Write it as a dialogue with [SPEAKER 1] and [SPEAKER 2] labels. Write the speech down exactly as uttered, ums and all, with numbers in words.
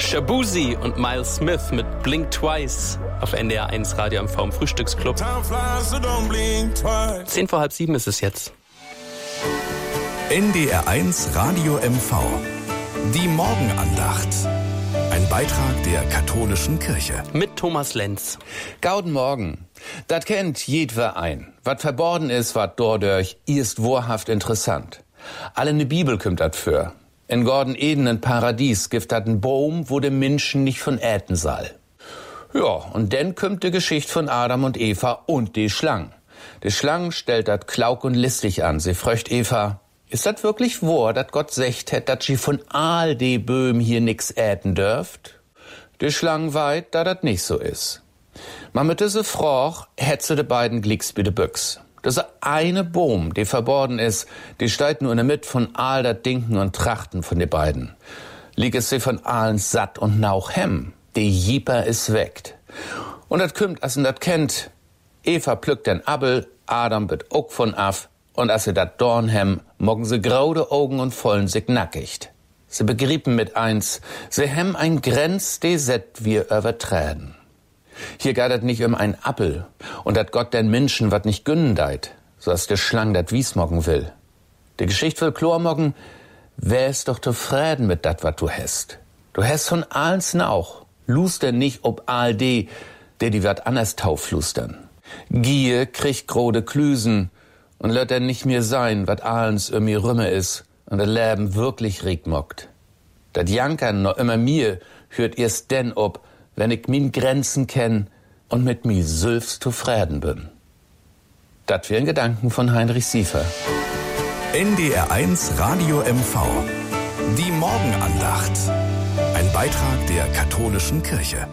[SPEAKER 1] Shabuzi und Miles Smith mit Blink Twice auf N D R eins Radio M V im Frühstücksclub. Zehn vor halb sieben ist es jetzt.
[SPEAKER 2] N D R eins Radio M V. Die Morgenandacht. Ein Beitrag der katholischen Kirche.
[SPEAKER 1] Mit Thomas Lenz.
[SPEAKER 3] Gauden Morgen. Dat kennt jedwer ein. Wat verborgen is, wat dordurch, ist wahrhaft interessant. Alle ne Bibel kümmt dat für. In Gordon Eden in Paradies gibt dat n Baum, wo de Menschen nicht von äten soll. Ja, und dann kümmt die Geschichte von Adam und Eva und die Schlang. Die Schlang stellt dat klaug und listig an. Sie fröcht Eva, ist dat wirklich wahr, dat Gott secht hätt, dat sie von all de Böhm hier nix äten dürft? Die Schlang weit, da dat nicht so is. Ma mit diese Froch hätt sie de beiden Glicks bi de Büchs. Diese eine Baum, die verborgen is, die steigt nur in der Mitte von all dat Dinken und Trachten von de beiden. Lieg es sie von allen satt und nauch hem. Die Jieper is weckt. Und dat kümmt, as en dat kennt, Eva pflückt den Appel, Adam wird ook von af, und as sie dat Dorn hem, moggen sie graude Augen und vollen sich nackigt. Sie begrieben mit eins, sie hem ein Grenz, die set wir überträden. Hier geht het nicht um ein Appel und dat Gott den Menschen wat nicht gönnen deit, so as de Schlang dat wiesmoggen will. Die Geschichte will klar moggen, wer ist doch zufrieden mit dat wat du hast. Du hast von allens auch, luster nicht ob all die, der die wat anders tauflustern. Gier kriegt grode Klüsen und lässt er nicht mehr sein, wat allens um mir rümme is und der Leben wirklich regt mockt. Dat Jankern noch immer mir hört erst denn ob, wenn ich min Grenzen kenn und mit mi sülfs zufrieden bin. Dat wären Gedanken von Heinrich Siefer.
[SPEAKER 2] N D R eins Radio M V. Die Morgenandacht. Ein Beitrag der katholischen Kirche.